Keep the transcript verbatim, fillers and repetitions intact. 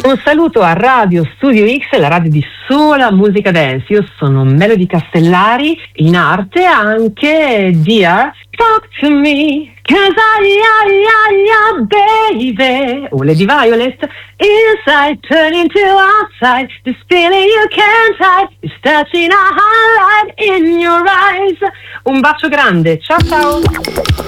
Un saluto a Radio Studio X, la radio di sola musica dance. Io sono Melody Castellari, in arte anche Dear Talk to Me, cause I, I, I, I, baby. Oh, Lady Violet. Inside, turning to outside, this feeling you can't hide, is touching a highlight in your eyes. Un bacio grande, ciao ciao.